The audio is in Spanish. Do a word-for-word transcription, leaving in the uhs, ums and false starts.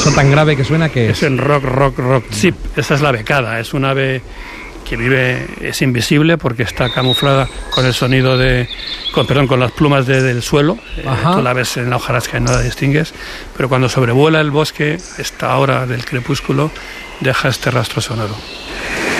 Eso tan grave que suena que es el rock, rock, rock chip. Esa es la becada, es un ave que vive, es invisible porque está camuflada con el sonido de, con, perdón, con las plumas de, del suelo. Eh, tú la ves en la hojarasca y no la distingues, pero cuando sobrevuela el bosque, esta hora del crepúsculo, deja este rastro sonoro.